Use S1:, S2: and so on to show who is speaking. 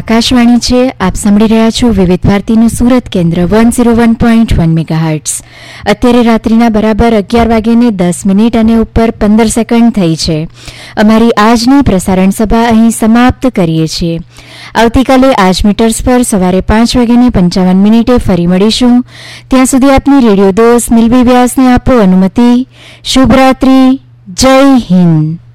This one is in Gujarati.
S1: આકાશવાણી છે. આપ સાંભળી રહ્યા છો વિવિધ ભારતીનું સુરત કેન્દ્ર 101.1 મેગાહર્ટ્ઝ. અત્યારે રાત્રિના બરાબર 11:10 અને ઉપર 15 સેકન્ડ થઈ છે. અમારી આજની પ્રસારણ સભા અહીં સમાપ્ત કરીએ છીએ. આવતીકાલે આ જ મીટર્સ પર સવારે 5:55 ફરી મળીશું. ત્યાં સુધી આપની રેડિયો દોસ્ત મિલવી વ્યાસને આપો અનુમતિ. શુભરાત્રી. જય હિન્દ.